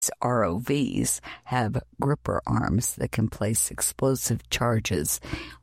ROVs have gripper arms that can place explosive charges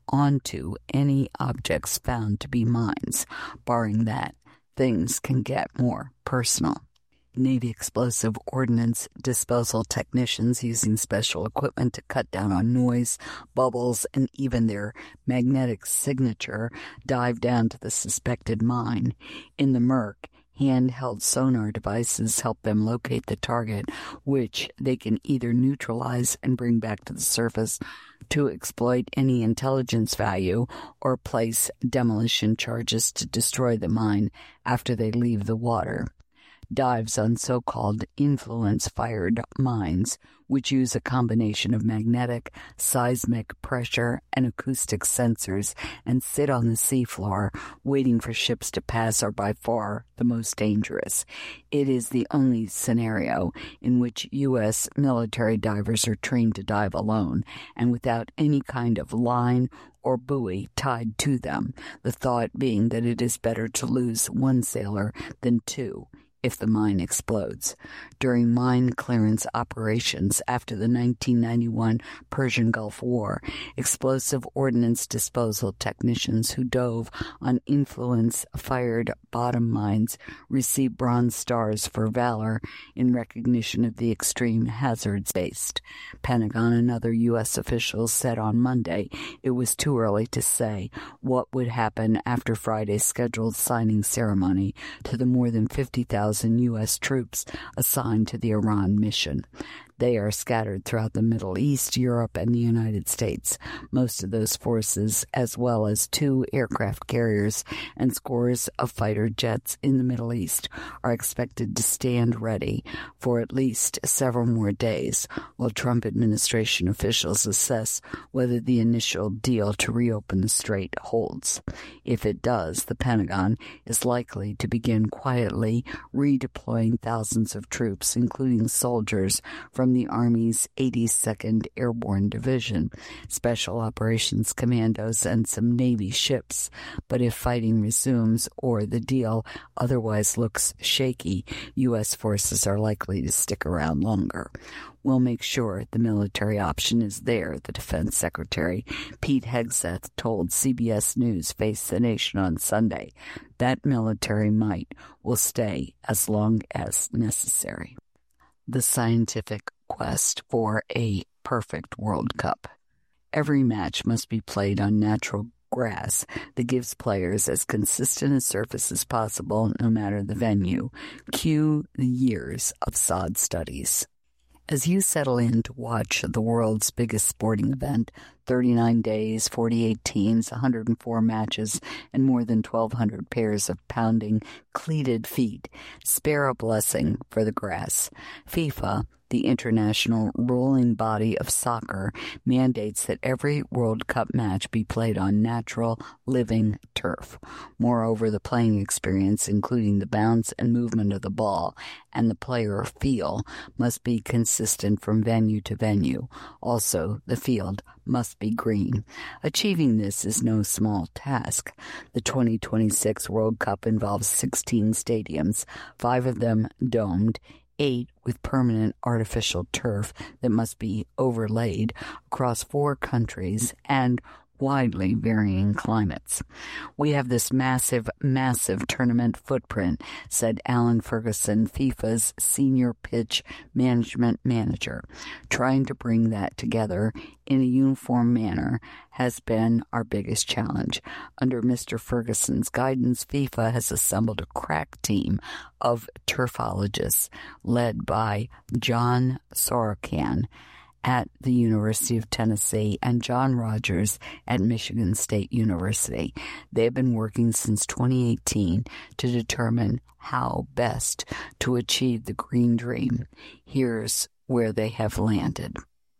onto any objects found to be mines. Barring that, things can get more personal. Navy explosive ordnance disposal technicians, using special equipment to cut down on noise, bubbles, and even their magnetic signature, dive down to the suspected mine. In the murk, handheld sonar devices help them locate the target, which they can either neutralize and bring back to the surface to exploit any intelligence value, or place demolition charges to destroy the mine after they leave the water. Dives on so-called influence-fired mines, which use a combination of magnetic, seismic, pressure, and acoustic sensors and sit on the seafloor waiting for ships to pass, are by far the most dangerous. It is the only scenario in which U.S. military divers are trained to dive alone and without any kind of line or buoy tied to them, the thought being that it is better to lose one sailor than two if the mine explodes. During mine clearance operations after the 1991 Persian Gulf War, explosive ordnance disposal technicians who dove on influence-fired bottom mines received Bronze Stars for valor in recognition of the extreme hazards faced. Pentagon and other U.S. officials said on Monday it was too early to say what would happen after Friday's scheduled signing ceremony to the more than 50,000 U.S. troops assigned to the Iran mission. They are scattered throughout the Middle East, Europe, and the United States. Most of those forces, as well as 2 aircraft carriers and scores of fighter jets in the Middle East, are expected to stand ready for at least several more days, while Trump administration officials assess whether the initial deal to reopen the strait holds. If it does, the Pentagon is likely to begin quietly redeploying thousands of troops, including soldiers from the Army's 82nd Airborne Division, Special Operations Commandos, and some Navy ships. But if fighting resumes or the deal otherwise looks shaky, U.S. forces are likely to stick around longer. We'll make sure the military option is there, the Defense Secretary Pete Hegseth told CBS News Face the Nation on Sunday. That military might will stay as long as necessary. The scientific quest for a perfect World Cup. Every match must be played on natural grass that gives players as consistent a surface as possible, no matter the venue. Cue the years of sod studies. As you settle in to watch the world's biggest sporting event, 39 days, 48 teams, 104 matches, and more than 1,200 pairs of pounding, cleated feet, spare a blessing for the grass. FIFA, the international ruling body of soccer, mandates that every World Cup match be played on natural, living turf. Moreover, the playing experience, including the bounce and movement of the ball and the player feel, must be consistent from venue to venue. Also, the field must be green. Achieving this is no small task. The 2026 World Cup involves 16 stadiums, 5 of them domed, 8 with permanent artificial turf that must be overlaid across 4 countries and widely varying climates. We have this massive tournament footprint, said Alan Ferguson, FIFA's senior pitch management manager. Trying to bring that together in a uniform manner has been our biggest challenge. Under Mr. Ferguson's guidance, FIFA has assembled a crack team of turfologists led by John Sorokan at the University of Tennessee and John Rogers at Michigan State University. They have been working since 2018 to determine how best to achieve the green dream. Here's where they have landed.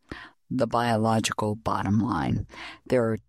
The biological bottom line. There are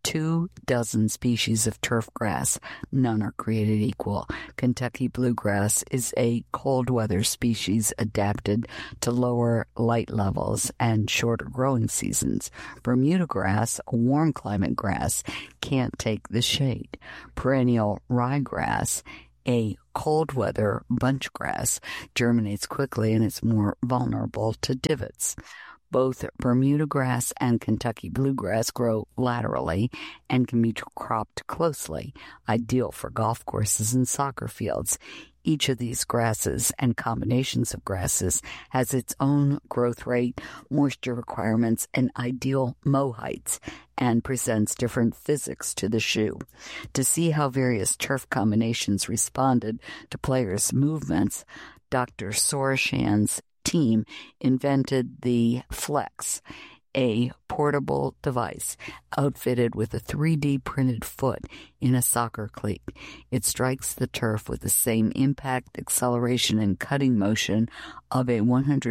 24 species of turf grass. None are created equal. Kentucky bluegrass is a cold weather species adapted to lower light levels and shorter growing seasons. Bermuda grass, a warm climate grass, can't take the shade. Perennial ryegrass, A cold weather bunch grass germinates quickly and is more vulnerable to divots. Both Bermuda grass and Kentucky bluegrass grow laterally and can be cropped closely, ideal for golf courses and soccer fields. Each of these grasses and combinations of grasses has its own growth rate, moisture requirements, and ideal mow heights, and presents different physics to the shoe. To see how various turf combinations responded to players' movements, Dr. Soroshan's team invented the Flex, a portable device outfitted with a 3D printed foot in a soccer cleat. It strikes the turf with the same impact, acceleration, and cutting motion of a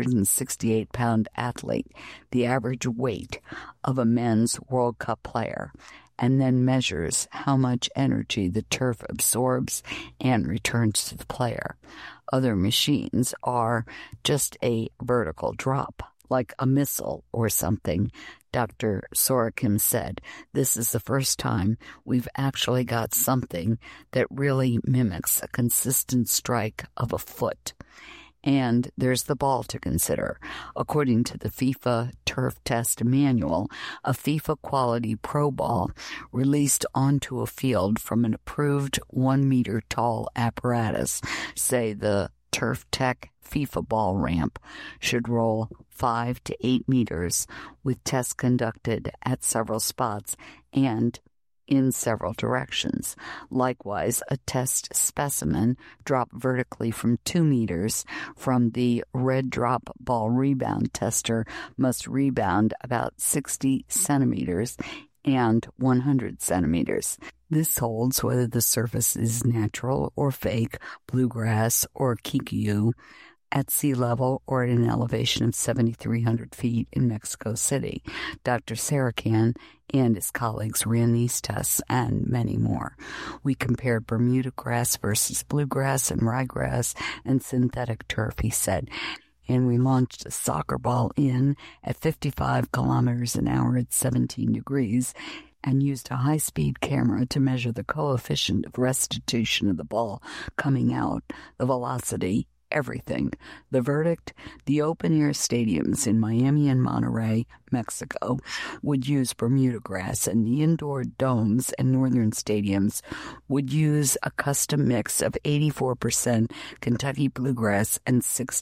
168-pound athlete, the average weight of a men's World Cup player, and then measures how much energy the turf absorbs and returns to the player. Other machines are just a vertical drop, like a missile or something. Dr. Sorokin said, "This is the first time we've actually got something that really mimics a consistent strike of a foot." And there's the ball to consider. According to the FIFA Turf Test Manual, a FIFA quality pro ball released onto a field from an approved 1-meter tall apparatus, say the Turf Tech FIFA ball ramp, should roll 5 to 8 meters, with tests conducted at several spots and in several directions. Likewise, a test specimen dropped vertically from 2 meters from the red drop ball rebound tester must rebound about 60 centimeters and 100 centimeters. This holds whether the surface is natural or fake, bluegrass or kikuyu, at sea level or at an elevation of 7,300 feet in Mexico City. Dr. Sorokin and his colleagues ran these tests and many more. We compared Bermuda grass versus bluegrass and ryegrass and synthetic turf, he said, and we launched a soccer ball in at 55 kilometers an hour at 17 degrees and used a high-speed camera to measure the coefficient of restitution of the ball coming out, the velocity, everything. The verdict: the open-air stadiums in Miami and Monterrey, Mexico, would use Bermuda grass, and the indoor domes and northern stadiums would use a custom mix of 84% Kentucky bluegrass and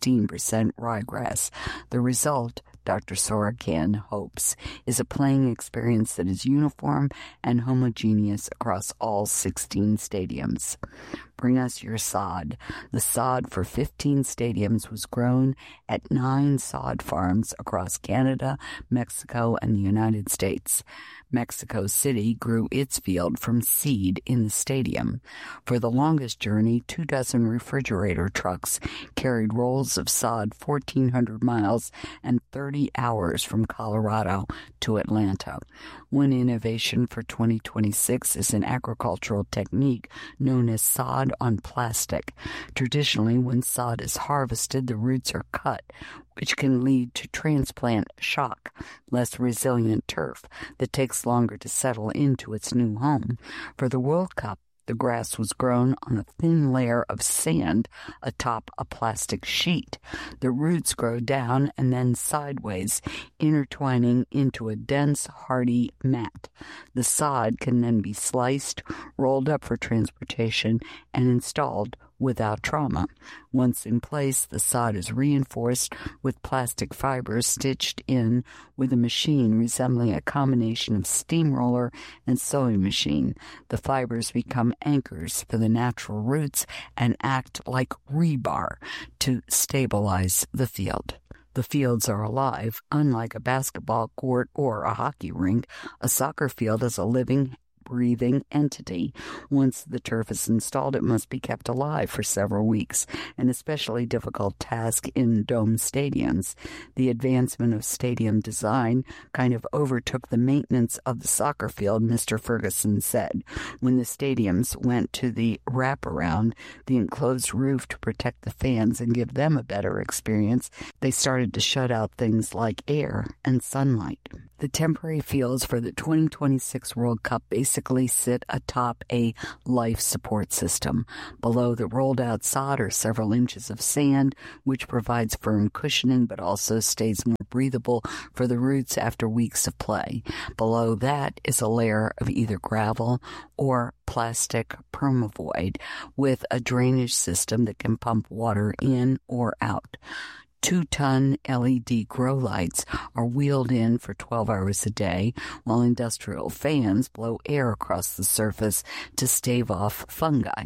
16% ryegrass. The result, Dr. Sorokin hopes, is a playing experience that is uniform and homogeneous across all 16 stadiums. Bring us your sod. The sod for 15 stadiums was grown at 9 sod farms across Canada, Mexico, and the United States. Mexico City grew its field from seed in the stadium. For the longest journey, 24 refrigerator trucks carried rolls of sod 1,400 miles and 30 hours from Colorado to Atlanta. One innovation for 2026 is an agricultural technique known as sod on plastic. Traditionally, when sod is harvested, the roots are cut, which can lead to transplant shock, less resilient turf that takes longer to settle into its new home. For the World Cup, the grass was grown on a thin layer of sand atop a plastic sheet. The roots grow down and then sideways, intertwining into a dense, hardy mat. The sod can then be sliced, rolled up for transportation, and installed without trauma. Once in place, the sod is reinforced with plastic fibers stitched in with a machine resembling a combination of steamroller and sewing machine. The fibers become anchors for the natural roots and act like rebar to stabilize the field. The fields are alive. Unlike a basketball court or a hockey rink, a soccer field is a living, breathing entity. Once the turf is installed, it must be kept alive for several weeks, an especially difficult task in dome stadiums. The advancement of stadium design kind of overtook the maintenance of the soccer field, Mr. Ferguson said. When the stadiums went to the wraparound, the enclosed roof to protect the fans and give them a better experience, they started to shut out things like air and sunlight. The temporary fields for the 2026 World Cup basically basically sit atop a life support system. Below the rolled-out sod are several inches of sand, which provides firm cushioning but also stays more breathable for the roots after weeks of play. Below that is a layer of either gravel or plastic permavoid with a drainage system that can pump water in or out. 2-ton LED grow lights are wheeled in for 12 hours a day, while industrial fans blow air across the surface to stave off fungi.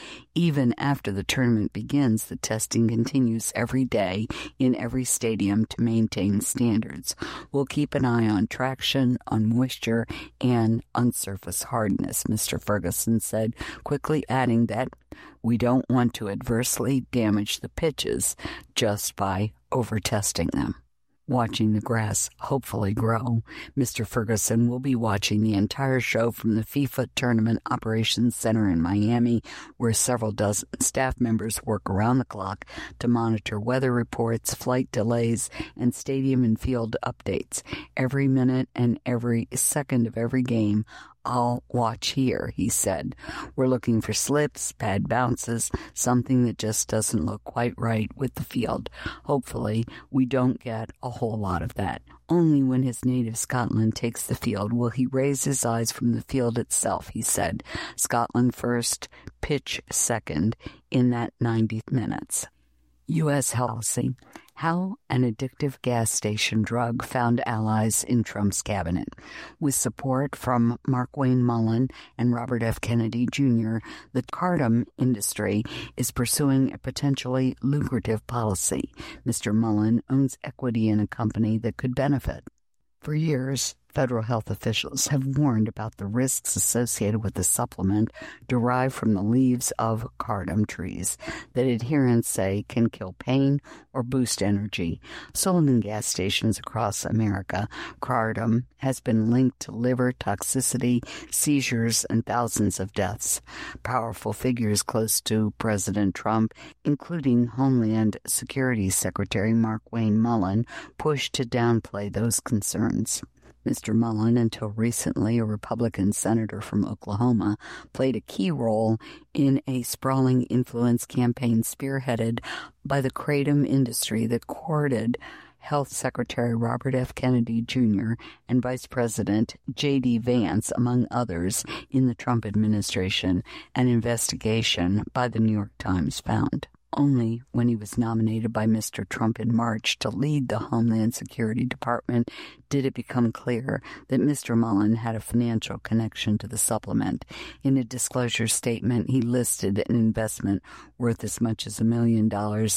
Even after the tournament begins, the testing continues every day in every stadium to maintain standards. We'll keep an eye on traction, on moisture, and on surface hardness, Mr. Ferguson said, quickly adding that we don't want to adversely damage the pitches just by over-testing them. Watching the grass hopefully grow. Mr. Ferguson will be watching the entire show from the FIFA Tournament Operations Center in Miami, where several dozen staff members work around the clock to monitor weather reports, flight delays, and stadium and field updates. Every minute and every second of every game, I'll watch here, he said. We're looking for slips, bad bounces, something that just doesn't look quite right with the field. Hopefully, we don't get a whole lot of that. Only when his native Scotland takes the field will he raise his eyes from the field itself, he said. Scotland first, pitch second in that 90 minutes. U.S. policy. How an addictive gas station drug found allies in Trump's cabinet. With support from Mark Wayne Mullen and Robert F. Kennedy Jr., the cardum industry is pursuing a potentially lucrative policy. Mr. Mullen owns equity in a company that could benefit. For years, federal health officials have warned about the risks associated with the supplement derived from the leaves of cardum trees that adherents say can kill pain or boost energy. Sold in gas stations across America, cardum has been linked to liver toxicity, seizures, and thousands of deaths. Powerful figures close to President Trump, including Homeland Security Secretary Mark Wayne Mullen, pushed to downplay those concerns. Mr. Mullen, until recently a Republican senator from Oklahoma, played a key role in a sprawling influence campaign spearheaded by the kratom industry that courted Health Secretary Robert F. Kennedy Jr. and Vice President J.D. Vance, among others, in the Trump administration, an investigation by the New York Times found. Only when he was nominated by Mr. Trump in March to lead the Homeland Security Department did it become clear that Mr. Mullen had a financial connection to the supplement. In a disclosure statement, he listed an investment worth as much as $1 million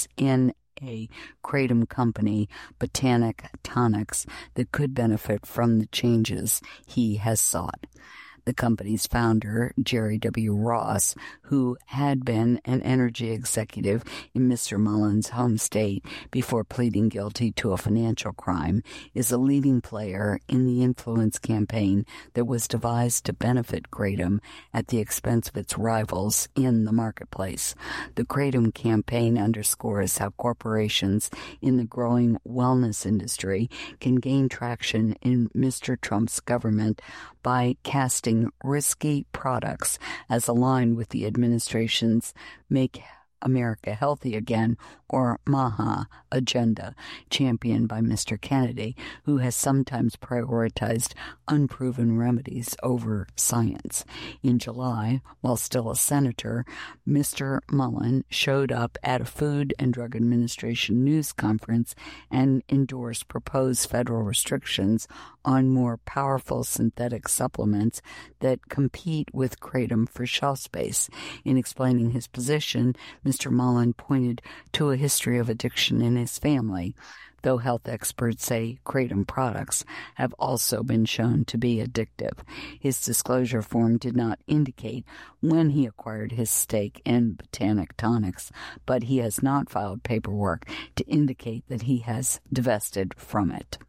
in a kratom company, Botanic Tonics, that could benefit from the changes he has sought. The company's founder, Jerry W. Ross, who had been an energy executive in Mr. Mullen's home state before pleading guilty to a financial crime, is a leading player in the influence campaign that was devised to benefit kratom at the expense of its rivals in the marketplace. The kratom campaign underscores how corporations in the growing wellness industry can gain traction in Mr. Trump's government by casting risky products as aligned with the administration's Make America Healthy Again, or MAHA, agenda, championed by Mr. Kennedy, who has sometimes prioritized unproven remedies over science. In July, while still a senator, Mr. Mullen showed up at a Food and Drug Administration news conference and endorsed proposed federal restrictions on more powerful synthetic supplements that compete with kratom for shelf space. In explaining his position, Mr. Mullen pointed to a history of addiction in his family, though health experts say kratom products have also been shown to be addictive. His disclosure form did not indicate when he acquired his stake in Botanic Tonics, but he has not filed paperwork to indicate that he has divested from it.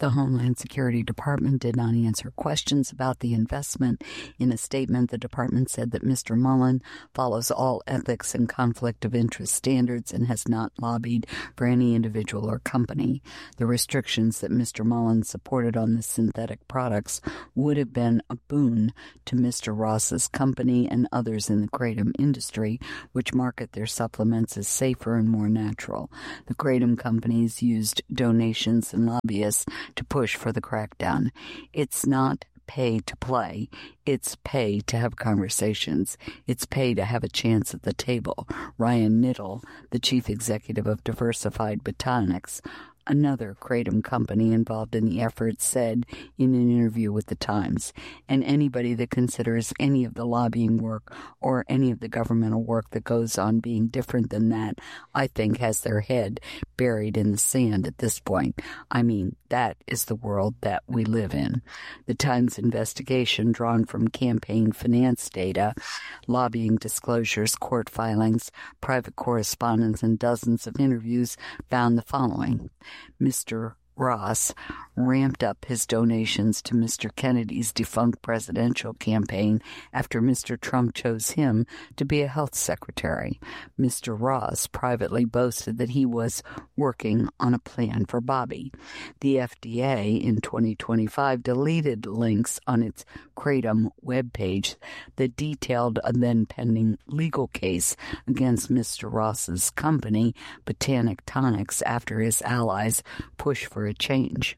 The Homeland Security Department did not answer questions about the investment. In a statement, the department said that Mr. Mullen follows all ethics and conflict of interest standards and has not lobbied for any individual or company. The restrictions that Mr. Mullen supported on the synthetic products would have been a boon to Mr. Ross's company and others in the kratom industry, which market their supplements as safer and more natural. The kratom companies used donations and lobbyists to push for the crackdown. It's not pay to play. It's pay to have conversations. It's pay to have a chance at the table. Ryan Niddle, the chief executive of Diversified Botanics, another kratom company involved in the effort, said in an interview with The Times, and anybody that considers any of the lobbying work or any of the governmental work that goes on being different than that, I think has their head buried in the sand at this point. I mean, that is the world that we live in. The Times investigation, drawn from campaign finance data, lobbying disclosures, court filings, private correspondence, and dozens of interviews, found the following. Mr. Ross ramped up his donations to Mr. Kennedy's defunct presidential campaign after Mr. Trump chose him to be a health secretary. Mr. Ross privately boasted that he was working on a plan for Bobby. The FDA in 2025 deleted links on its Kratom webpage that detailed a then-pending legal case against Mr. Ross's company, Botanic Tonics, after his allies pushed for a change.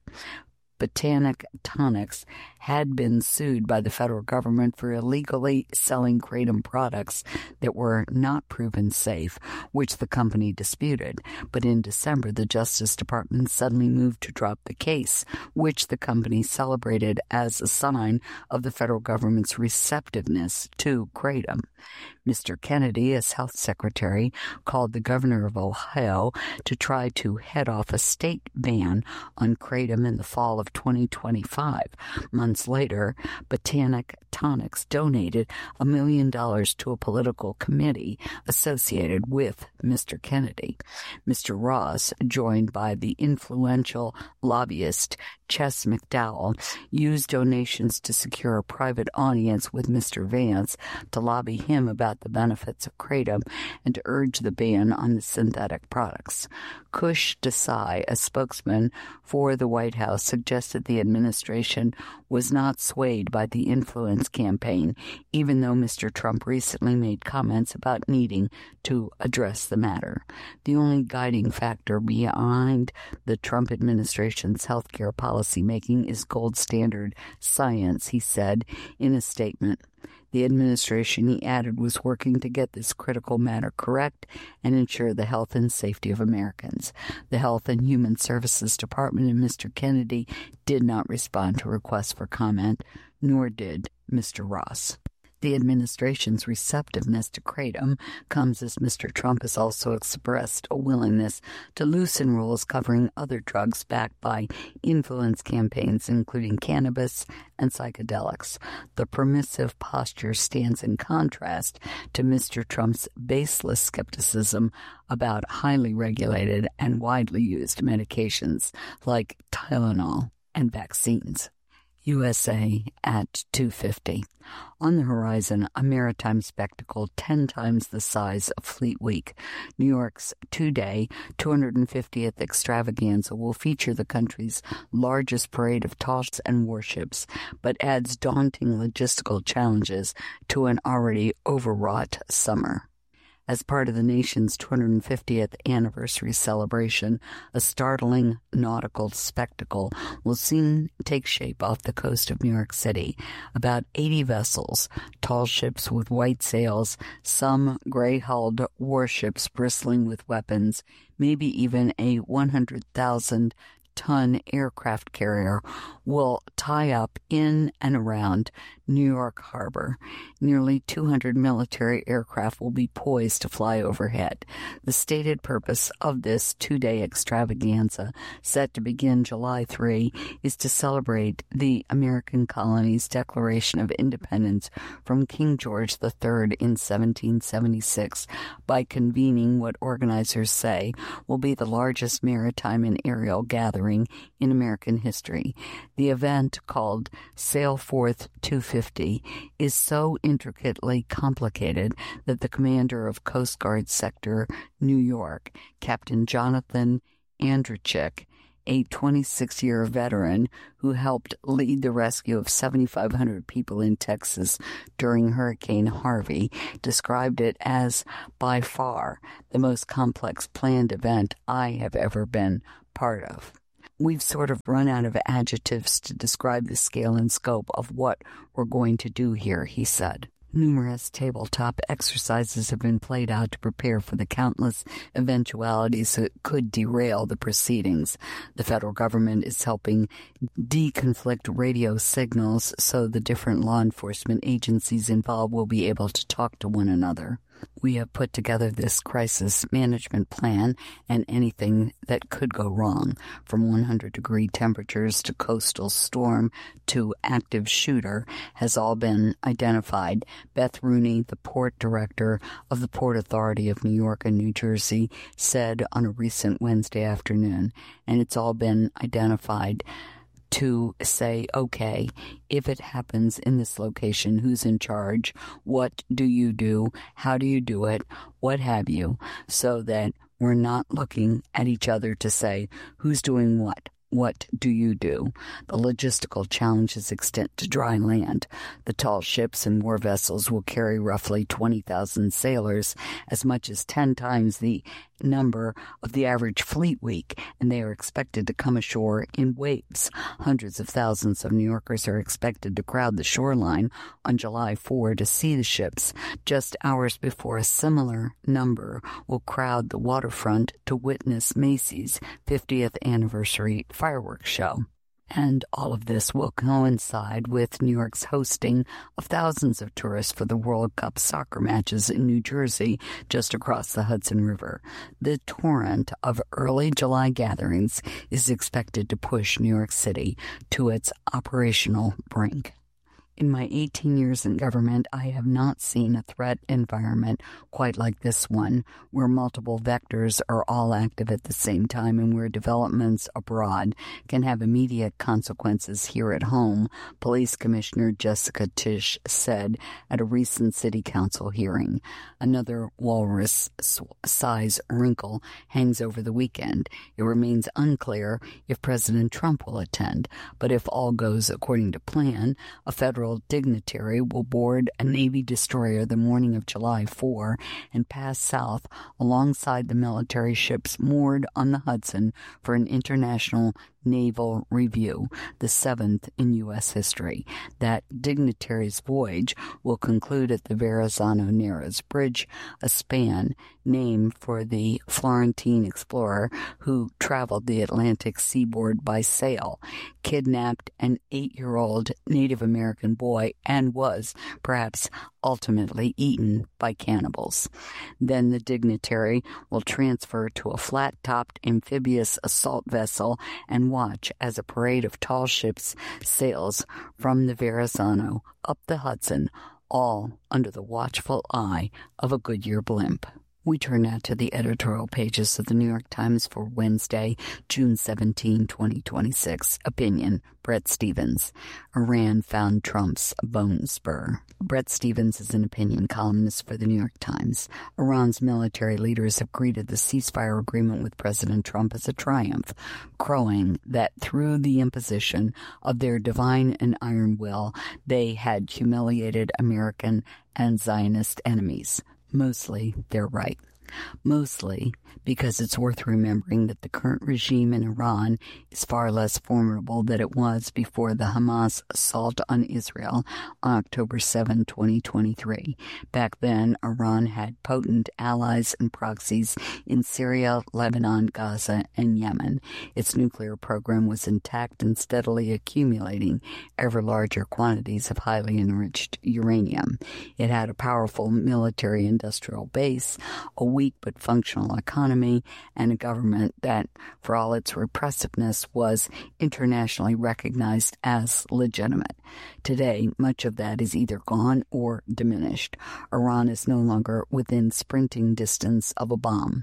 Botanic Tonics had been sued by the federal government for illegally selling kratom products that were not proven safe, which the company disputed. But in December, the Justice Department suddenly moved to drop the case, which the company celebrated as a sign of the federal government's receptiveness to kratom. Mr. Kennedy, as health secretary, called the governor of Ohio to try to head off a state ban on kratom in the fall of 2025. Months later, Botanic Tonics donated $1 million to a political committee associated with Mr. Kennedy. Mr. Ross, joined by the influential lobbyist Chess McDowell, used donations to secure a private audience with Mr. Vance to lobby him about the benefits of kratom and to urge the ban on the synthetic products. Kush Desai, a spokesman for the White House, suggested the administration was not swayed by the influence campaign, even though Mr. Trump recently made comments about needing to address the matter. The only guiding factor behind the Trump administration's healthcare policymaking is gold standard science, he said in a statement. The administration, he added, was working to get this critical matter correct and ensure the health and safety of Americans. The Health and Human Services Department and Mr. Kennedy did not respond to requests for comment, nor did Mr. Ross. The administration's receptiveness to kratom comes as Mr. Trump has also expressed a willingness to loosen rules covering other drugs backed by influence campaigns, including cannabis and psychedelics. The permissive posture stands in contrast to Mr. Trump's baseless skepticism about highly regulated and widely used medications like Tylenol and vaccines. USA at 2:50. On the horizon, a maritime spectacle 10 times the size of Fleet Week. New York's two-day, 250th extravaganza will feature the country's largest parade of tall ships and warships, but adds daunting logistical challenges to an already overwrought summer. As part of the nation's 250th anniversary celebration, a startling nautical spectacle will soon take shape off the coast of New York City. About 80 vessels, tall ships with white sails, some gray-hulled warships bristling with weapons, maybe even a 100,000-ton aircraft carrier will tie up in and around New York Harbor. Nearly 200 military aircraft will be poised to fly overhead. The stated purpose of this two-day extravaganza, set to begin July 3, is to celebrate the American colony's declaration of independence from King George III in 1776 by convening what organizers say will be the largest maritime and aerial gathering gathering in American history. The event, called Sail Forth 250, is so intricately complicated that the commander of Coast Guard Sector New York, Captain Jonathan Andrechik, a 26-year veteran who helped lead the rescue of 7,500 people in Texas during Hurricane Harvey, described it as by far the most complex planned event I have ever been part of. We've sort of run out of adjectives to describe the scale and scope of what we're going to do here, he said. Numerous tabletop exercises have been played out to prepare for the countless eventualities that could derail the proceedings. The federal government is helping deconflict radio signals so the different law enforcement agencies involved will be able to talk to one another. We have put together this crisis management plan, and anything that could go wrong, from 100-degree temperatures to coastal storm to active shooter, has all been identified. Beth Rooney, the port director of the Port Authority of New York and New Jersey, said on a recent Wednesday afternoon, and it's all been identified to say, okay, if it happens in this location, who's in charge? What do you do? How do you do it? What have you? So that we're not looking at each other to say, who's doing what? What do you do? The logistical challenges extend to dry land. The tall ships and war vessels will carry roughly 20,000 sailors, as much as 10 times the number of the average fleet week, and they are expected to come ashore in waves. Hundreds of thousands of New Yorkers are expected to crowd the shoreline on July 4 to see the ships, just hours before a similar number will crowd the waterfront to witness Macy's 50th anniversary fireworks show. And all of this will coincide with New York's hosting of thousands of tourists for the World Cup soccer matches in New Jersey, just across the Hudson River. The torrent of early July gatherings is expected to push New York City to its operational brink. In my 18 years in government, I have not seen a threat environment quite like this one, where multiple vectors are all active at the same time and where developments abroad can have immediate consequences here at home, Police Commissioner Jessica Tisch said at a recent City Council hearing. Another walrus-size wrinkle hangs over the weekend. It remains unclear if President Trump will attend, but if all goes according to plan, a federal dignitary will board a Navy destroyer the morning of July 4 and pass south alongside the military ships moored on the Hudson for an international naval review, the 7th in U.S. history. That dignitary's voyage will conclude at the Verrazano Narrows Bridge, a span named for the Florentine explorer who traveled the Atlantic seaboard by sail, kidnapped an 8-year-old Native American boy, and was, perhaps ultimately eaten by cannibals. Then the dignitary will transfer to a flat-topped amphibious assault vessel and watch as a parade of tall ships sails from the Verrazano up the Hudson, all under the watchful eye of a Goodyear blimp. We turn now to the editorial pages of the New York Times for Wednesday, June 17, 2026. Opinion, Bret Stephens. Iran found Trump's bone spur. Bret Stephens is an opinion columnist for the New York Times. Iran's military leaders have greeted the ceasefire agreement with President Trump as a triumph, crowing that through the imposition of their divine and iron will, they had humiliated American and Zionist enemies. Mostly, they're right. Mostly because it's worth remembering that the current regime in Iran is far less formidable than it was before the Hamas assault on Israel on October 7, 2023. Back then, Iran had potent allies and proxies in Syria, Lebanon, Gaza, and Yemen. Its nuclear program was intact and steadily accumulating ever larger quantities of highly enriched uranium. It had a powerful military-industrial base, a weak but functional economy, and a government that, for all its repressiveness, was internationally recognized as legitimate. Today, much of that is either gone or diminished. Iran is no longer within sprinting distance of a bomb.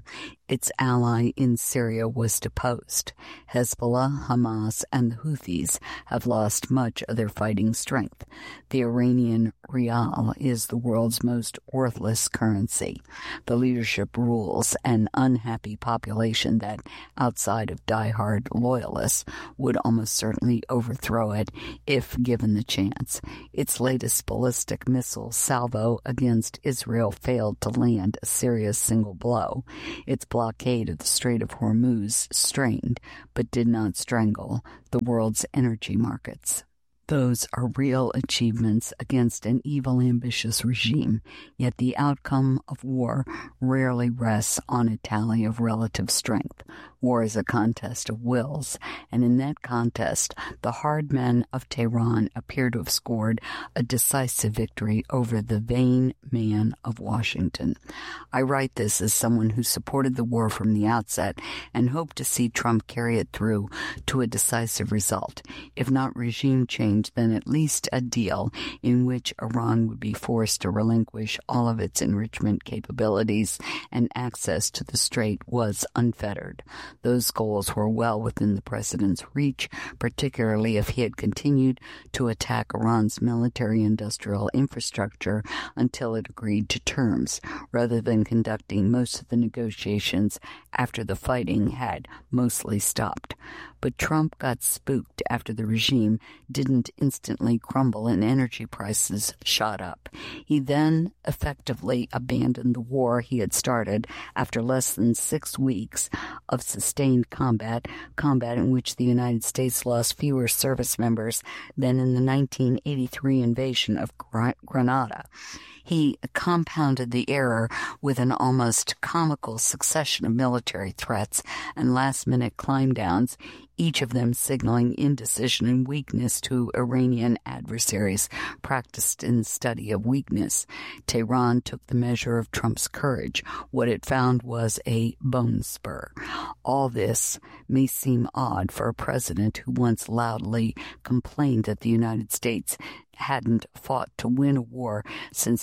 its ally in Syria was deposed. Hezbollah, Hamas, and the Houthis have lost much of their fighting strength. The Iranian rial is the world's most worthless currency. The leadership rules an unhappy population that, outside of die-hard loyalists, would almost certainly overthrow it if given the chance. Its latest ballistic missile salvo against Israel failed to land a serious single blow. Its blockade of the Strait of Hormuz strained, but did not strangle, the world's energy markets. Those are real achievements against an evil, ambitious regime, yet the outcome of war rarely rests on a tally of relative strength. War is a contest of wills, and in that contest, the hard men of Tehran appear to have scored a decisive victory over the vain man of Washington. I write this as someone who supported the war from the outset and hoped to see Trump carry it through to a decisive result. If not regime change, then at least a deal in which Iran would be forced to relinquish all of its enrichment capabilities and access to the strait was unfettered. Those goals were well within the president's reach, particularly if he had continued to attack Iran's military-industrial infrastructure until it agreed to terms, rather than conducting most of the negotiations after the fighting had mostly stopped. But Trump got spooked after the regime didn't instantly crumble and energy prices shot up. He then effectively abandoned the war he had started after less than 6 weeks of sustained combat in which the United States lost fewer service members than in the 1983 invasion of Grenada. He compounded the error with an almost comical succession of military threats and last-minute climb-downs, each of them signaling indecision and weakness to Iranian adversaries practiced in the study of weakness. Tehran took the measure of Trump's courage. What it found was a bone spur. All this may seem odd for a president who once loudly complained that the United States hadn't fought to win a war since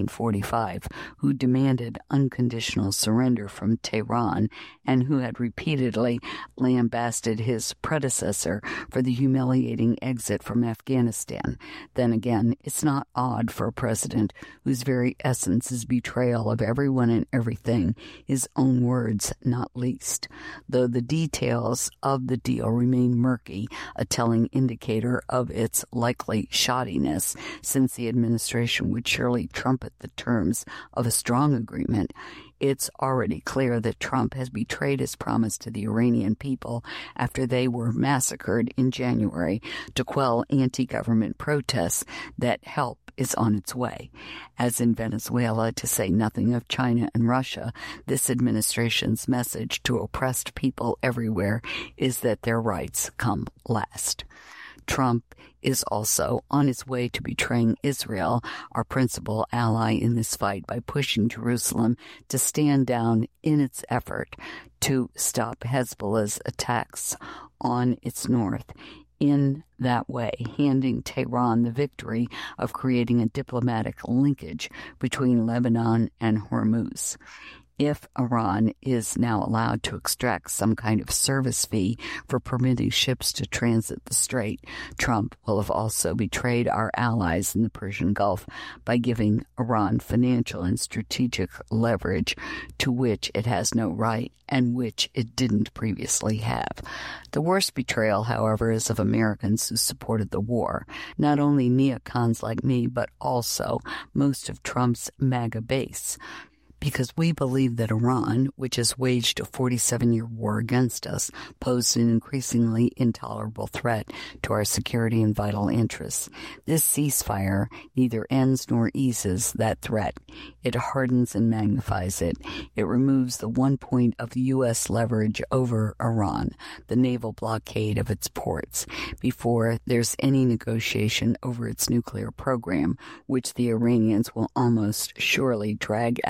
1945, who demanded unconditional surrender from Tehran, and who had repeatedly lambasted his predecessor for the humiliating exit from Afghanistan. Then again, it's not odd for a president whose very essence is betrayal of everyone and everything, his own words not least. Though the details of the deal remain murky, a telling indicator of its likely shoddiness, since the administration would surely trumpet the terms of a strong agreement, it's already clear that Trump has betrayed his promise to the Iranian people after they were massacred in January to quell anti-government protests that help is on its way. As in Venezuela, to say nothing of China and Russia, this administration's message to oppressed people everywhere is that their rights come last. Trump is also on his way to betraying Israel, our principal ally in this fight, by pushing Jerusalem to stand down in its effort to stop Hezbollah's attacks on its north. In that way, handing Tehran the victory of creating a diplomatic linkage between Lebanon and Hormuz. If Iran is now allowed to extract some kind of service fee for permitting ships to transit the strait, Trump will have also betrayed our allies in the Persian Gulf by giving Iran financial and strategic leverage to which it has no right and which it didn't previously have. The worst betrayal, however, is of Americans who supported the war, not only neocons like me, but also most of Trump's MAGA base. Because we believe that Iran, which has waged a 47-year war against us, posed an increasingly intolerable threat to our security and vital interests. This ceasefire neither ends nor eases that threat. It hardens and magnifies it. It removes the one point of U.S. leverage over Iran, the naval blockade of its ports, before there's any negotiation over its nuclear program, which the Iranians will almost surely drag out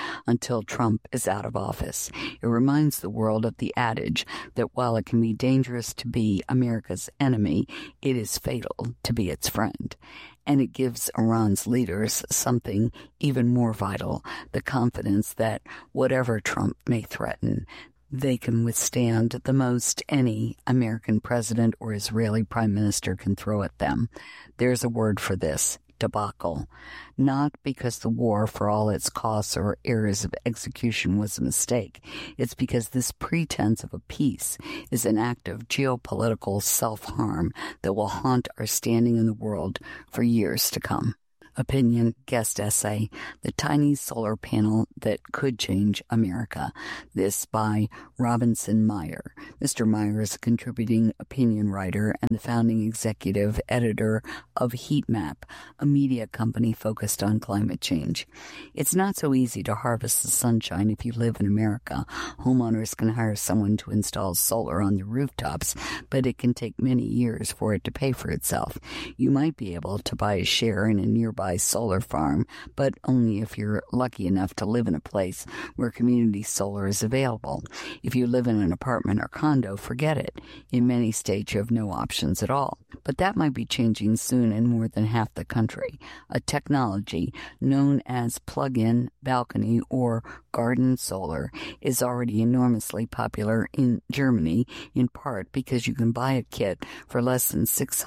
until Trump is out of office. It reminds the world of the adage that while it can be dangerous to be America's enemy, it is fatal to be its friend. And it gives Iran's leaders something even more vital, the confidence that whatever Trump may threaten, they can withstand the most any American president or Israeli prime minister can throw at them. There's a word for this: debacle. Not because the war, for all its costs or errors of execution, was a mistake. It's because this pretense of a peace is an act of geopolitical self-harm that will haunt our standing in the world for years to come. Opinion guest essay, The Tiny Solar Panel That Could Change America. This by Robinson Meyer. Mr. Meyer is a contributing opinion writer and the founding executive editor of Heatmap, a media company focused on climate change. It's not so easy to harvest the sunshine if you live in America. Homeowners can hire someone to install solar on their rooftops, but it can take many years for it to pay for itself. You might be able to buy a share in a nearby solar farm, but only if you're lucky enough to live in a place where community solar is available. If you live in an apartment or condo, forget it. In many states, you have no options at all. But that might be changing soon in more than half the country. A technology known as plug-in, balcony, or garden solar is already enormously popular in Germany, in part because you can buy a kit for less than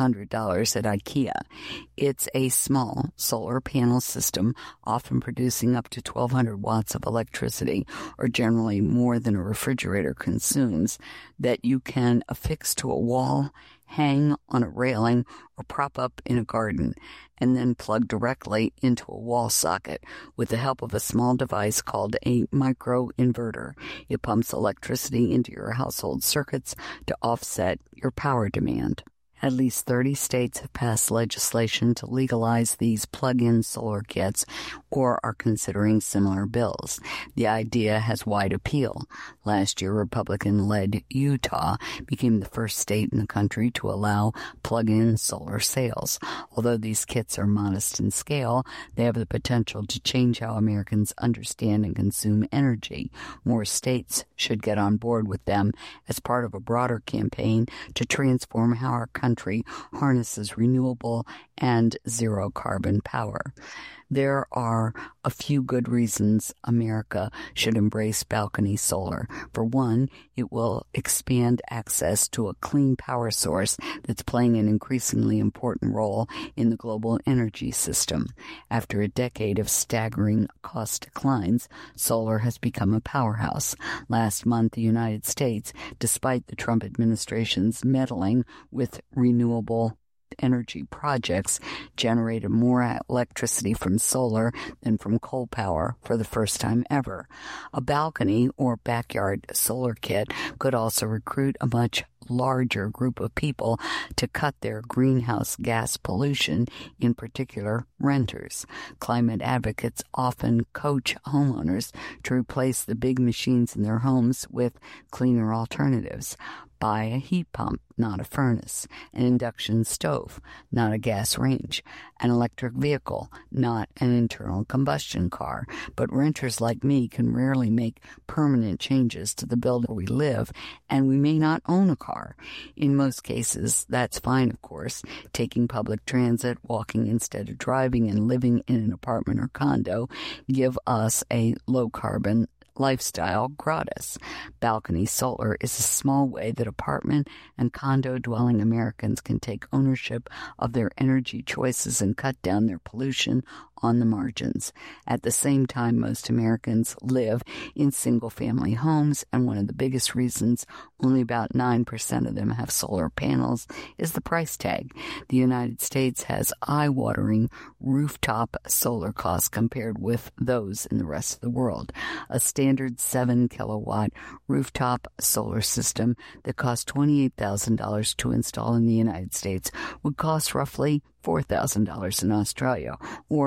$600 at IKEA. It's a small solar panel system, often producing up to 1,200 watts of electricity, or generally more than a refrigerator consumes, that you can affix to a wall, hang on a railing, or prop up in a garden, and then plug directly into a wall socket with the help of a small device called a microinverter. It pumps electricity into your household circuits to offset your power demand. At least 30 states have passed legislation to legalize these plug-in solar kits or are considering similar bills. The idea has wide appeal. Last year, Republican-led Utah became the first state in the country to allow plug-in solar sales. Although these kits are modest in scale, they have the potential to change how Americans understand and consume energy. More states should get on board with them as part of a broader campaign to transform how our country harnesses renewable and zero-carbon power. There are a few good reasons America should embrace balcony solar. For one, it will expand access to a clean power source that's playing an increasingly important role in the global energy system. After a decade of staggering cost declines, solar has become a powerhouse. Last month, the United States, despite the Trump administration's meddling with renewable energy projects, generated more electricity from solar than from coal power for the first time ever. A balcony or backyard solar kit could also recruit a much larger group of people to cut their greenhouse gas pollution, in particular renters. Climate advocates often coach homeowners to replace the big machines in their homes with cleaner alternatives. Buy a heat pump, not a furnace, an induction stove, not a gas range, an electric vehicle, not an internal combustion car. But renters like me can rarely make permanent changes to the building where we live, and we may not own a car. In most cases, that's fine, of course. Taking public transit, walking instead of driving, and living in an apartment or condo give us a low-carbon lifestyle gratis. Balcony solar is a small way that apartment and condo dwelling Americans can take ownership of their energy choices and cut down their pollution on the margins. At the same time, most Americans live in single-family homes, and one of the biggest reasons only about 9% of them have solar panels is the price tag. The United States has eye-watering rooftop solar costs compared with those in the rest of the world. A standard 7-kilowatt rooftop solar system that costs $28,000 to install in the United States would cost roughly $4,000 in Australia, or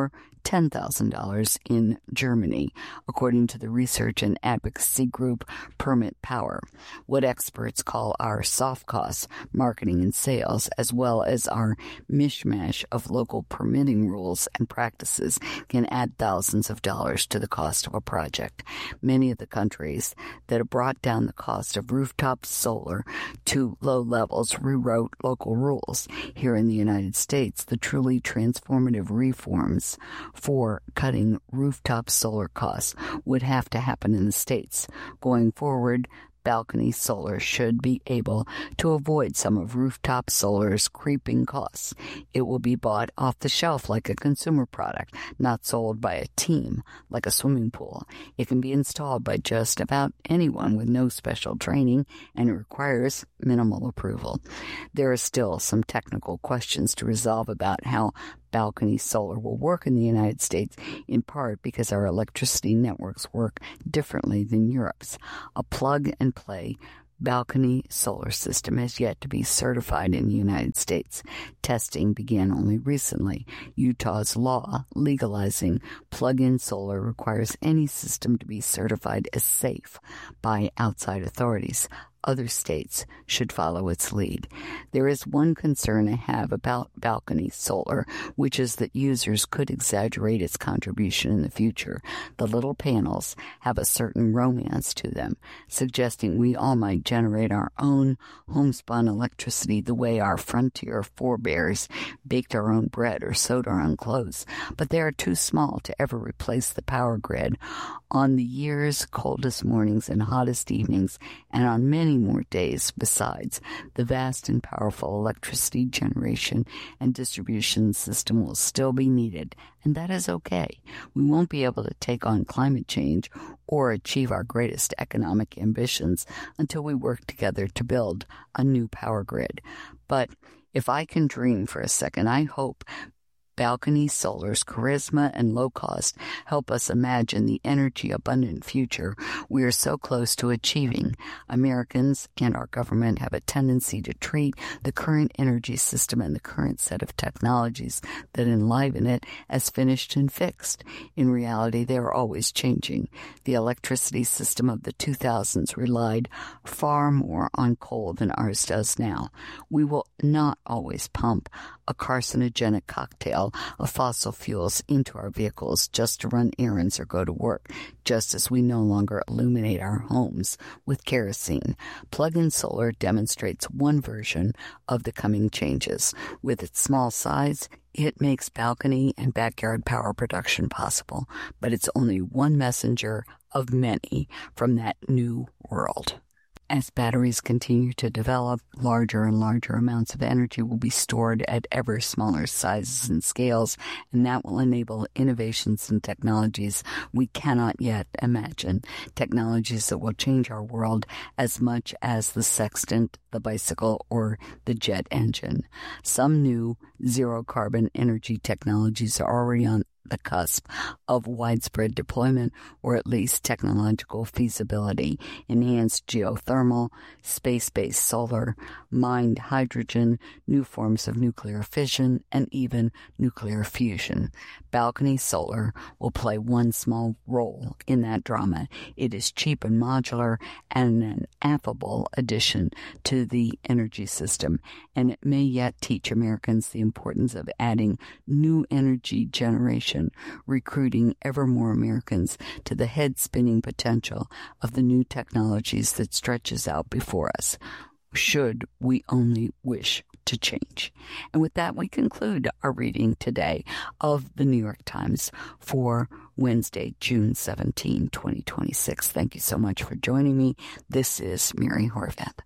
$10,000 in Germany, according to the research and advocacy group Permit Power. What experts call our soft costs, marketing and sales, as well as our mishmash of local permitting rules and practices, can add thousands of dollars to the cost of a project. Many of the countries that have brought down the cost of rooftop solar to low levels rewrote local rules. Here in the United States, the truly transformative reforms for cutting rooftop solar costs would have to happen in the states. Going forward, balcony solar should be able to avoid some of rooftop solar's creeping costs. It will be bought off the shelf like a consumer product, not sold by a team like a swimming pool. It can be installed by just about anyone with no special training, and it requires minimal approval. There are still some technical questions to resolve about how balcony solar will work in the United States, in part because our electricity networks work differently than Europe's. A plug-and-play balcony solar system has yet to be certified in the United States. Testing began only recently. Utah's law legalizing plug-in solar requires any system to be certified as safe by outside authorities. Other states should follow its lead. There is one concern I have about balcony solar, which is that users could exaggerate its contribution in the future. The little panels have a certain romance to them, suggesting we all might generate our own homespun electricity the way our frontier forebears baked our own bread or sewed our own clothes. But they are too small to ever replace the power grid on the year's coldest mornings and hottest evenings, and on many more days besides. The vast and powerful electricity generation and distribution system will still be needed, and that is okay. We won't be able to take on climate change or achieve our greatest economic ambitions until we work together to build a new power grid. But if I can dream for a second, I hope balcony solar's charisma and low cost help us imagine the energy-abundant future we are so close to achieving. Americans and our government have a tendency to treat the current energy system and the current set of technologies that enliven it as finished and fixed. In reality, they are always changing. The electricity system of the 2000s relied far more on coal than ours does now. We will not always pump a carcinogenic cocktail of fossil fuels into our vehicles just to run errands or go to work, just as we no longer illuminate our homes with kerosene. Plug-in solar demonstrates one version of the coming changes. With its small size, it makes balcony and backyard power production possible, but it's only one messenger of many from that new world. As batteries continue to develop, larger and larger amounts of energy will be stored at ever smaller sizes and scales, and that will enable innovations and technologies we cannot yet imagine. Technologies that will change our world as much as the sextant, the bicycle, or the jet engine. Some new zero-carbon energy technologies are already on the cusp of widespread deployment, or at least technological feasibility. Enhanced geothermal, space-based solar, mined hydrogen, new forms of nuclear fission, and even nuclear fusion. Balcony solar will play one small role in that drama. It is cheap and modular and an affable addition to the energy system, and it may yet teach Americans the importance of adding new energy generation, recruiting ever more Americans to the head-spinning potential of the new technologies that stretches out before us, should we only wish to change. And with that, we conclude our reading today of the New York Times for Wednesday, June 17, 2026. Thank you so much for joining me. This is Mary Horvath.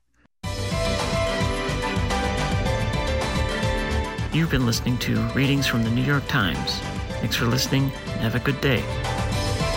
You've been listening to Readings from the New York Times. Thanks for listening, and have a good day.